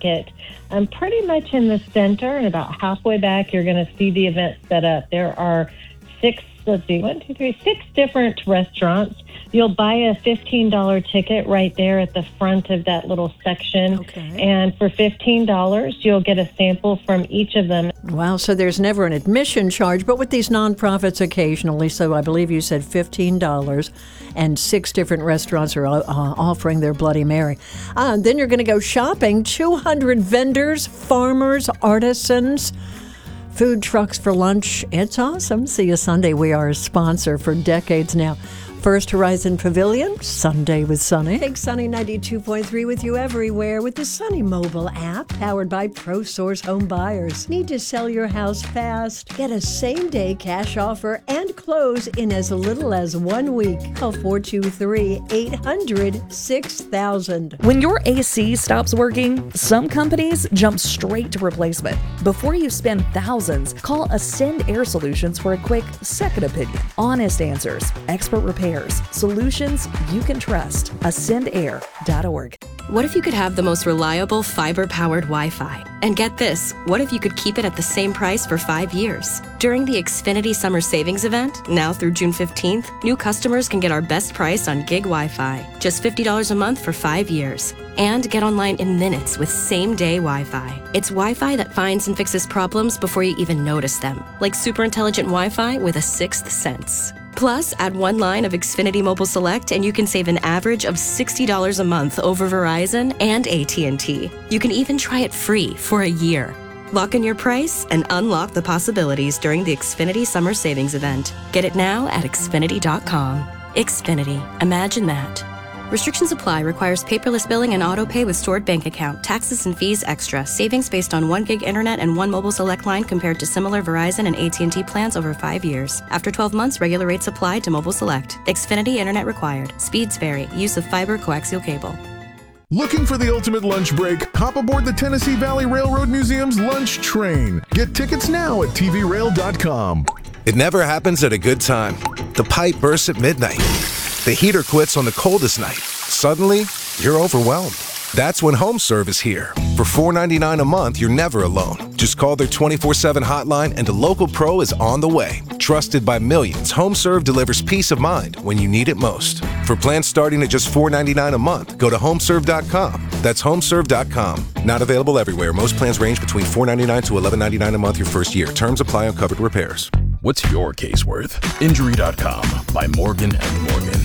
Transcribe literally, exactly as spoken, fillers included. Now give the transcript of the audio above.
market. Um, pretty much in the center and about halfway back, you're going to see the event set up. There are six, let's see, one, two, three, six different restaurants. You'll buy a fifteen dollars ticket right there at the front of that little section. Okay. And for fifteen dollars, you'll get a sample from each of them. Wow, so there's never an admission charge, but with these nonprofits occasionally, so I believe you said fifteen dollars, and six different restaurants are uh, offering their Bloody Mary. Uh, then you're going to go shopping, two hundred vendors, farmers, artisans, food trucks for lunch. It's awesome. See you Sunday. We are a sponsor for decades now. First Horizon Pavilion, Sunday with Sunny. Take Sunny ninety-two point three with you everywhere with the Sunny mobile app, powered by ProSource Home Buyers. Need to sell your house fast? Get a same-day cash offer and close in as little as one week. Call four two three, eight hundred, six thousand. When your A C stops working, some companies jump straight to replacement. Before you spend thousands, call Ascend Air Solutions for a quick second opinion. Honest answers, expert repairs, solutions you can trust. ascend air dot org. What if you could have the most reliable fiber-powered Wi-Fi? And get this, what if you could keep it at the same price for five years? During the Xfinity Summer Savings Event, now through June fifteenth, new customers can get our best price on gig Wi-Fi, just fifty dollars a month for five years. And get online in minutes with same-day Wi-Fi. It's Wi-Fi that finds and fixes problems before you even notice them, like super intelligent Wi-Fi with a sixth sense. Plus, add one line of Xfinity Mobile Select and you can save an average of sixty dollars a month over Verizon and A T and T. You can even try it free for a year. Lock in your price and unlock the possibilities during the Xfinity Summer Savings Event. Get it now at Xfinity dot com. Xfinity. Imagine that. Restrictions apply. Requires paperless billing and auto pay with stored bank account. Taxes and fees extra. Savings based on one gig internet and one mobile select line compared to similar Verizon and A T and T plans over five years. After twelve months, regular rates apply to mobile select. Xfinity internet required. Speeds vary. Use of fiber coaxial cable. Looking for the ultimate lunch break? Hop aboard the Tennessee Valley Railroad Museum's lunch train. Get tickets now at T V rail dot com. It never happens at a good time. The pipe bursts at midnight. The heater quits on the coldest night. Suddenly, you're overwhelmed. That's when HomeServe is here. For four dollars and ninety-nine cents a month, you're never alone. Just call their twenty-four seven hotline and a local pro is on the way. Trusted by millions, HomeServe delivers peace of mind when you need it most. For plans starting at just four dollars and ninety-nine cents a month, go to homeserve dot com. That's homeserve dot com. Not available everywhere. Most plans range between four dollars and ninety-nine cents to eleven dollars and ninety-nine cents a month your first year. Terms apply on covered repairs. What's your case worth? Injury dot com by Morgan and Morgan.